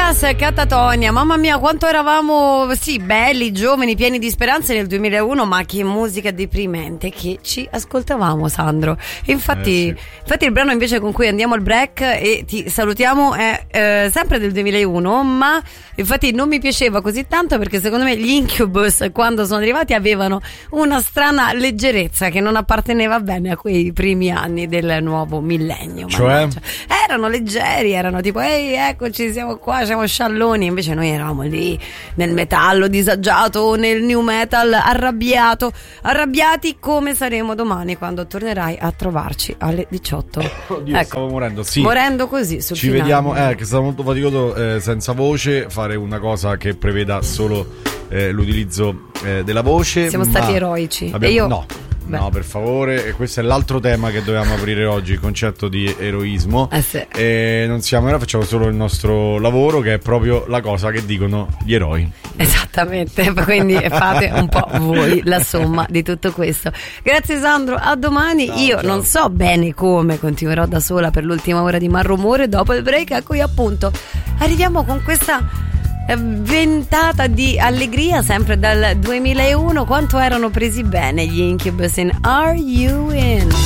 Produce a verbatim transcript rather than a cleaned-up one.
Elias, Catatonia, mamma mia quanto eravamo sì belli, giovani, pieni di speranze nel duemilauno, ma che musica deprimente che ci ascoltavamo, Sandro. E infatti, eh sì. infatti il brano invece con cui andiamo al break e ti salutiamo è eh, sempre del duemilauno, ma infatti non mi piaceva così tanto perché secondo me gli Incubus quando sono arrivati avevano una strana leggerezza che non apparteneva bene a quei primi anni del nuovo millennio. Cioè? Erano leggeri, erano tipo ehi eccoci, siamo qua, siamo scialloni, invece noi eravamo lì nel metallo disagiato, nel new metal arrabbiato, arrabbiati come saremo domani quando tornerai a trovarci alle diciotto. Oddio, ecco, stavo morendo, sì. morendo così sul ci finale. Vediamo, eh, che è stato molto faticoso eh, senza voce, fare una cosa che preveda solo eh, l'utilizzo eh, della voce. Siamo stati eroici. Abbiamo, e io no Beh. No, per favore, e questo è l'altro tema che dovevamo aprire oggi, il concetto di eroismo. Eh sì. E non siamo eroe, facciamo solo il nostro lavoro, che è proprio la cosa che dicono gli eroi. Esattamente, quindi fate un po' voi la somma di tutto questo. Grazie Sandro, a domani. Ciao, io ciao. Non so bene come continuerò da sola per l'ultima ora di Malrumore dopo il break, a cui appunto arriviamo con questa ventata di allegria sempre dal duemilauno. Quanto erano presi bene gli Incubus in Are You In?